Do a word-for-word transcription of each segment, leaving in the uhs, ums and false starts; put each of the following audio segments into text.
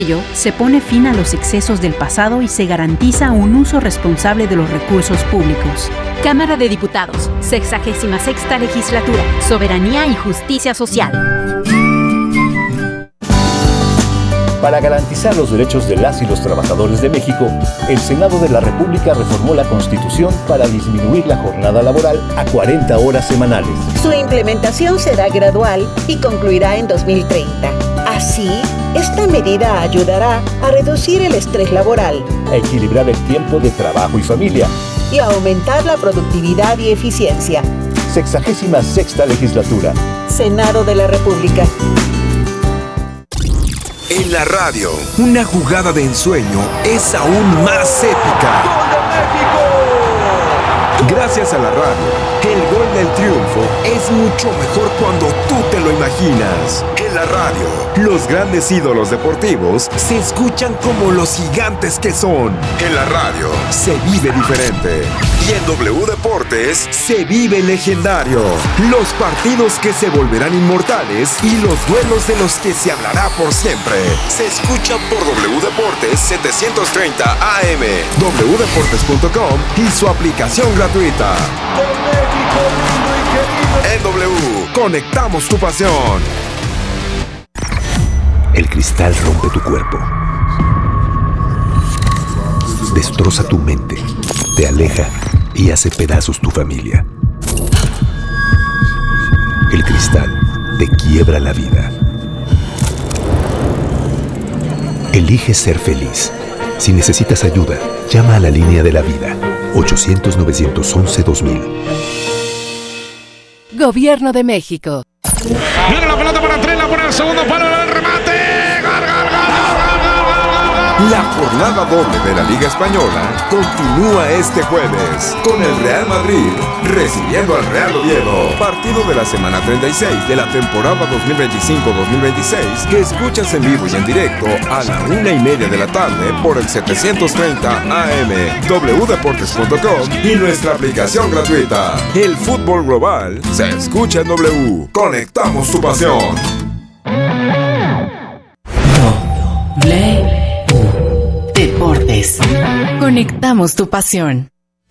ello, se pone fin a los excesos del pasado y se garantiza un uso responsable de los recursos públicos. Cámara de Diputados, sexagésima sexta legislatura, soberanía y justicia social. Para garantizar los derechos de las y los trabajadores de México, el Senado de la República reformó la Constitución para disminuir la jornada laboral a cuarenta horas semanales. Su implementación será gradual y concluirá en dos mil treinta. Así, esta medida ayudará a reducir el estrés laboral, a equilibrar el tiempo de trabajo y familia y a aumentar la productividad y eficiencia. Sexagésima sexta legislatura. Senado de la República. En la radio, una jugada de ensueño es aún más épica. ¡Gol de México! Gracias a la radio, el gol del triunfo es mucho mejor cuando tú te lo imaginas. En la radio, los grandes ídolos deportivos se escuchan como los gigantes que son. En la radio, se vive diferente. Y en W Deportes, se vive legendario. Los partidos que se volverán inmortales y los duelos de los que se hablará por siempre. Se escucha por W Deportes setecientos treinta A M, doble u deportes punto com y su aplicación gratuita. ¡Con México lindo y querido! En W, conectamos tu pasión. El cristal rompe tu cuerpo, destroza tu mente, te aleja y hace pedazos tu familia. El cristal te quiebra la vida. Elige ser feliz. Si necesitas ayuda, llama a la línea de la vida. ochocientos, novecientos once, dos mil. Gobierno de México. Viene la pelota para tres, la pone el segundo palo, el remate. ¡Gol, gol, gol, gol, gol, gol, gol! La jornada doble de la Liga Española continúa este jueves con el Real Madrid recibiendo al Real Oviedo. Partido de la semana treinta y seis de la temporada dos mil veinticinco dos mil veintiséis que escuchas en vivo y en directo a la una y media de la tarde por el setecientos treinta A M, doble u deportes punto com y nuestra aplicación gratuita. El fútbol global se escucha en W. Conectamos tu pasión. W Deportes. Conectamos tu pasión.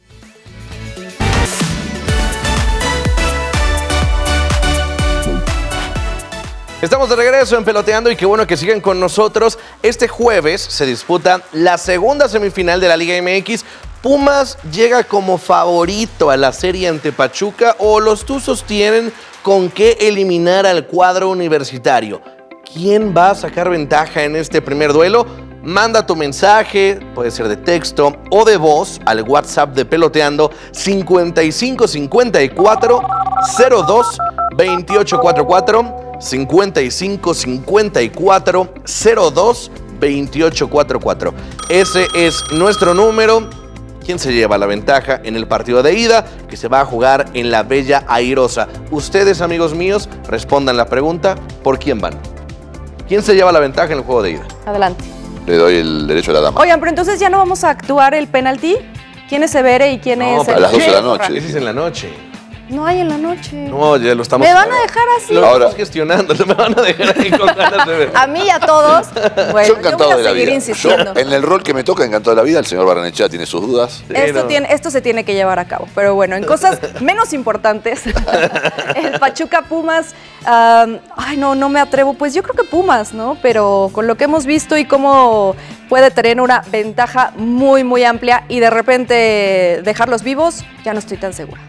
Estamos de regreso en Peloteando y qué bueno que siguen con nosotros. Este jueves se disputa la segunda semifinal de la Liga M X. ¿Pumas llega como favorito a la serie ante Pachuca o los Tuzos tienen con qué eliminar al cuadro universitario? ¿Quién va a sacar ventaja en este primer duelo? Manda tu mensaje, puede ser de texto o de voz, al WhatsApp de Peloteando cincuenta y cinco cincuenta y cuatro cero dos veintiocho cuarenta y cuatro, cincuenta y cinco cincuenta y cuatro cero dos veintiocho cuarenta y cuatro. Ese es nuestro número. ¿Quién se lleva la ventaja en el partido de ida que se va a jugar en la Bella Airosa? Ustedes, amigos míos, respondan la pregunta, ¿por quién van? ¿Quién se lleva la ventaja en el juego de ida? Adelante. Le doy el derecho a la dama. Oigan, pero entonces ya no vamos a actuar el penalti. ¿Quién es Severe y quién no, es a el... las doce de la noche. Ese es en la noche. No hay en la noche. No, ya lo estamos... ¿Me van a dejar así? Lo estamos gestionando, no me van a dejar ahí con ganas de ver. A mí y a todos. Bueno, yo encantado yo voy a de la seguir vida. insistiendo. Yo, en el rol que me toca, encantado de la vida, el señor Barrenechea tiene sus dudas. Esto, tiene, esto se tiene que llevar a cabo. Pero bueno, en cosas menos importantes, el Pachuca Pumas, um, ay no, no me atrevo. Pues yo creo que Pumas, ¿no? Pero con lo que hemos visto y cómo puede tener una ventaja muy, muy amplia y de repente dejarlos vivos, ya no estoy tan segura.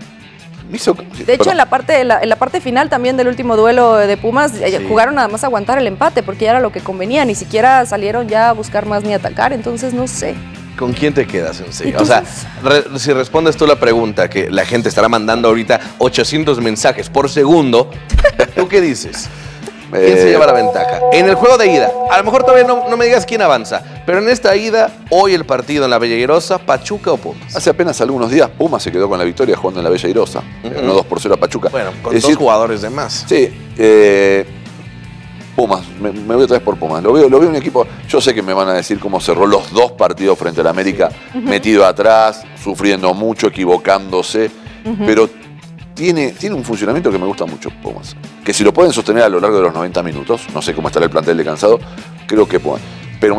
De hecho, en la, parte, en, la, en la parte final también del último duelo de Pumas, sí. jugaron nada más a aguantar el empate, porque ya era lo que convenía, ni siquiera salieron ya a buscar más ni atacar, entonces no sé. ¿Con quién te quedas, Sensei? O sea, re, si respondes tú la pregunta, que la gente estará mandando ahorita ochocientos mensajes por segundo, ¿tú qué dices? ¿Quién eh, se lleva la ventaja? En el juego de ida, a lo mejor todavía no, no me digas quién avanza, pero en esta ida, hoy el partido en la Bella Airosa, ¿Pachuca o Pumas? Hace apenas algunos días Pumas se quedó con la victoria jugando en la Bella Airosa, uh-huh. ganó dos por cero a Pachuca. Bueno, con es dos decir, jugadores de más. Sí, eh, Pumas, me, me voy otra vez por Pumas. Lo veo, lo veo un equipo, yo sé que me van a decir cómo cerró los dos partidos frente al América, uh-huh. metido atrás, sufriendo mucho, equivocándose, uh-huh. pero tiene, tiene un funcionamiento que me gusta mucho, Pumas. Que si lo pueden sostener a lo largo de los noventa minutos, no sé cómo estará el plantel de Cansado, creo que pueden.